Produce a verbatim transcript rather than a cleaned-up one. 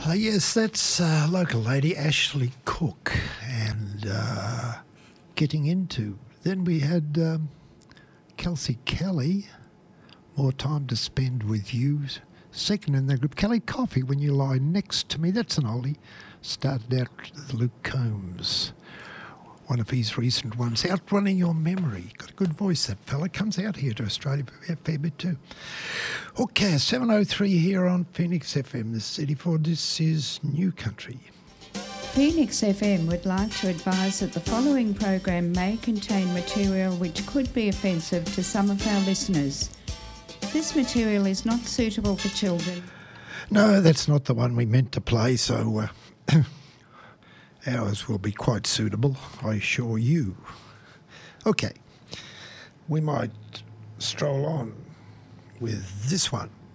Uh, yes, that's uh, local lady Ashley Cook, and uh, getting into. Then we had um, Kelsey Kelly, More Time to Spend with You. Second in the group, Kelly Coffee, When You Lie Next to Me. That's an oldie. Started out with Luke Combs, one of his recent ones. Outrunning Your Memory. Got a good voice, that fella. Comes out here to Australia a fair bit too. Okay, seven oh three here on Phoenix F M, the city for this is New Country. Phoenix F M would like to advise that the following program may contain material which could be offensive to some of our listeners. This material is not suitable for children. No, that's not the one we meant to play, so uh, ours will be quite suitable, I assure you. Okay, we might stroll on with this one.